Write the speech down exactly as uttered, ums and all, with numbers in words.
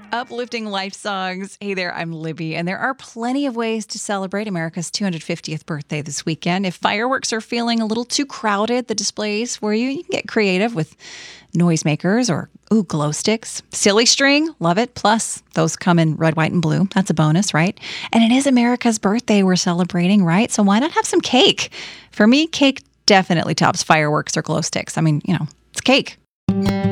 Uplifting life songs. Hey there, I'm Libby, and there are plenty of ways to celebrate America's two hundred fiftieth birthday this weekend. If fireworks are feeling a little too crowded, the displays for you, you can get creative with noisemakers or, ooh, glow sticks. Silly string, love it. Plus, those come in red, white, and blue. That's a bonus, right? And it is America's birthday we're celebrating, right? So why not have some cake? For me, cake definitely tops fireworks or glow sticks. I mean, you know, it's cake.